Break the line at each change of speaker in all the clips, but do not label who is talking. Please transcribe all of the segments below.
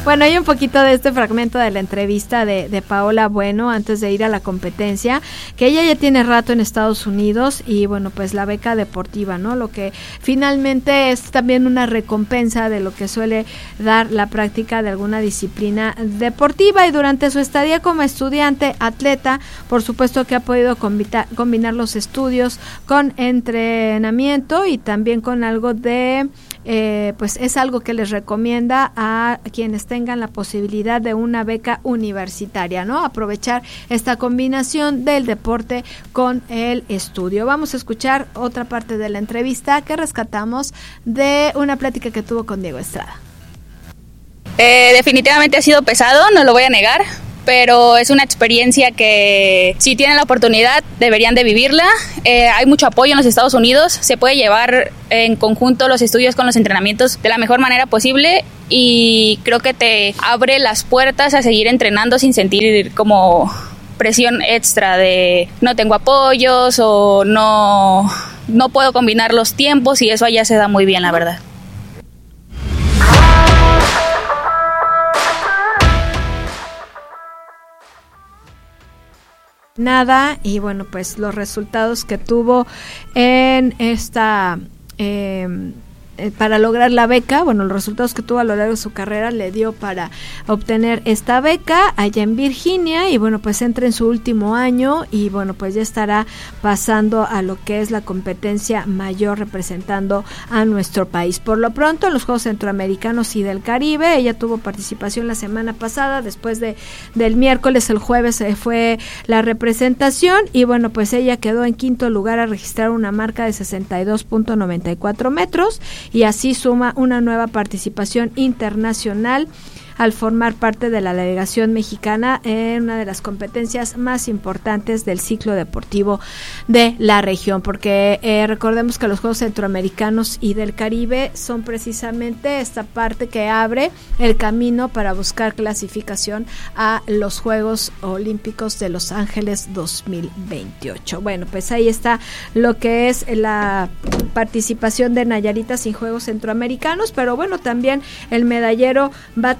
Bueno, hay un poquito de este fragmento de la entrevista de Paola Bueno antes de ir a la competencia, que ella ya tiene rato en Estados Unidos y bueno, pues la beca deportiva, ¿no? Lo que finalmente es también una recompensa de lo que suele dar la práctica de alguna disciplina deportiva, y durante su estadía como estudiante, atleta, por supuesto que ha podido combinar los estudios con entrenamiento y también con algo de pues es algo que les recomienda a quienes tengan la posibilidad de una beca universitaria, ¿no? Aprovechar esta combinación del deporte con el estudio. Vamos a escuchar otra parte de la entrevista que rescatamos de una plática que tuvo con Diego Estrada.
Definitivamente ha sido pesado, no lo voy a negar, pero es una experiencia que si tienen la oportunidad deberían de vivirla. Hay mucho apoyo en los Estados Unidos, se puede llevar en conjunto los estudios con los entrenamientos de la mejor manera posible y creo que te abre las puertas a seguir entrenando sin sentir como presión extra de no tengo apoyos o no puedo combinar los tiempos, y eso allá se da muy bien, la verdad.
Nada, y bueno, pues los resultados que tuvo en esta para lograr la beca, bueno, los resultados que tuvo a lo largo de su carrera le dio para obtener esta beca allá en Virginia, y bueno, pues entra en su último año y bueno, pues ya estará pasando a lo que es la competencia mayor representando a nuestro país. Por lo pronto, en los Juegos Centroamericanos y del Caribe, ella tuvo participación la semana pasada, después del miércoles, el jueves fue la representación, y bueno, pues ella quedó en quinto lugar a registrar una marca de 62.94 metros, y así suma una nueva participación internacional al formar parte de la delegación mexicana en una de las competencias más importantes del ciclo deportivo de la región, porque recordemos que los Juegos Centroamericanos y del Caribe son precisamente esta parte que abre el camino para buscar clasificación a los Juegos Olímpicos de Los Ángeles 2028. Bueno, pues ahí está lo que es la participación de Nayaritas en Juegos Centroamericanos, pero bueno, también el medallero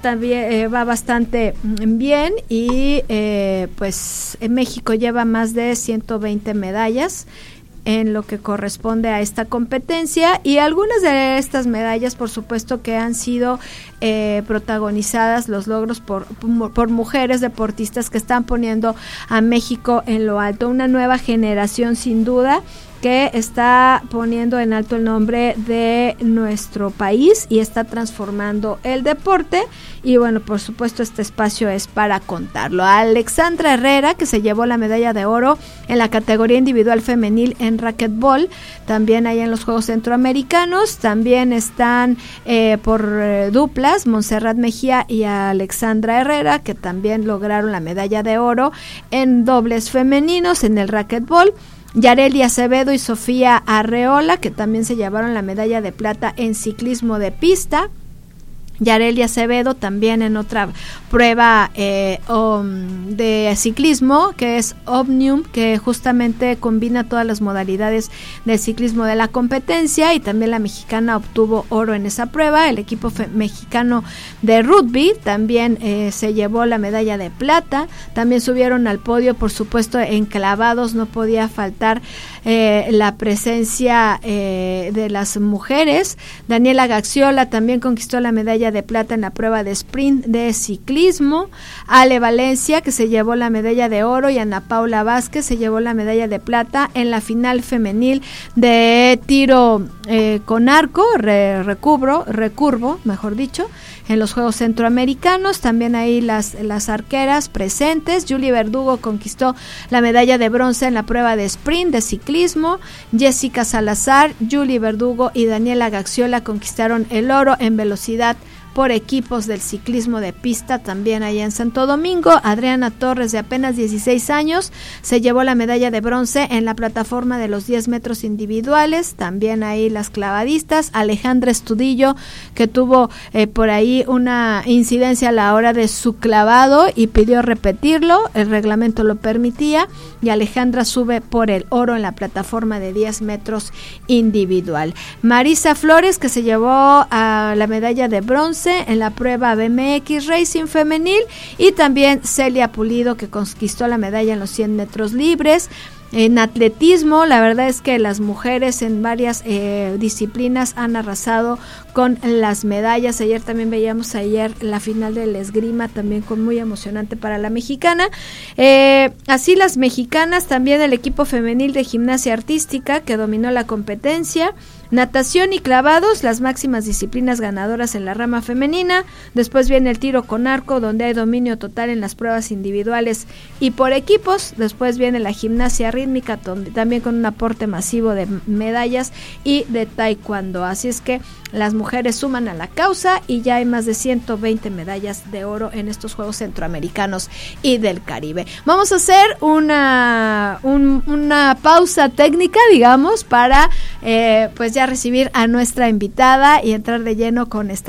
va bastante bien, y pues en México lleva más de 120 medallas en lo que corresponde a esta competencia, y algunas de estas medallas por supuesto que han sido protagonizadas, los logros por mujeres deportistas que están poniendo a México en lo alto, una nueva generación sin duda que está poniendo en alto el nombre de nuestro país y está transformando el deporte, y bueno, por supuesto este espacio es para contarlo. Alexandra Herrera, que se llevó la medalla de oro en la categoría individual femenil en racquetball, también hay en los Juegos Centroamericanos, también están por duplas, Montserrat Mejía y Alexandra Herrera, que también lograron la medalla de oro en dobles femeninos en el racquetball. Yareli Acevedo y Sofía Arreola, que también se llevaron la medalla de plata en ciclismo de pista. Yareli Acevedo también en otra prueba de ciclismo, que es Omnium, que justamente combina todas las modalidades del ciclismo de la competencia, y también la mexicana obtuvo oro en esa prueba. El equipo mexicano de rugby también se llevó la medalla de plata. También subieron al podio, por supuesto, en clavados, no podía faltar la presencia de las mujeres. Daniela Gaxiola también conquistó la medalla de plata en la prueba de sprint de ciclismo. Ale Valencia, que se llevó la medalla de oro, y Ana Paula Vázquez se llevó la medalla de plata en la final femenil de tiro con arco, recurvo, mejor dicho, en los Juegos Centroamericanos. También ahí las arqueras presentes. Julie Verdugo conquistó la medalla de bronce en la prueba de sprint de ciclismo. Jessica Salazar, Julie Verdugo y Daniela Gaxiola conquistaron el oro en velocidad por equipos del ciclismo de pista, también allá en Santo Domingo. Adriana Torres, de apenas 16 años, se llevó la medalla de bronce en la plataforma de los 10 metros individuales, también ahí las clavadistas. Alejandra Estudillo, que tuvo por ahí una incidencia a la hora de su clavado y pidió repetirlo, el reglamento lo permitía, y Alejandra sube por el oro en la plataforma de 10 metros individual. Marisa Flores, que se llevó a la medalla de bronce bronce en la prueba BMX Racing femenil, y también Celia Pulido, que conquistó la medalla en los 100 metros libres. En atletismo, la verdad es que las mujeres en varias disciplinas han arrasado con las medallas. Ayer también veíamos la final del esgrima, también con muy emocionante para la mexicana. Así las mexicanas, también el equipo femenil de gimnasia artística que dominó la competencia. Natación y clavados, las máximas disciplinas ganadoras en la rama femenina. Después viene el tiro con arco, donde hay dominio total en las pruebas individuales y por equipos. Después viene la gimnasia rítmica, también con un aporte masivo de medallas, y de taekwondo. Así es que las mujeres suman a la causa y ya hay más de 120 medallas de oro en estos Juegos Centroamericanos y del Caribe. Vamos a hacer una pausa técnica, digamos, para pues ya recibir a nuestra invitada y entrar de lleno con esta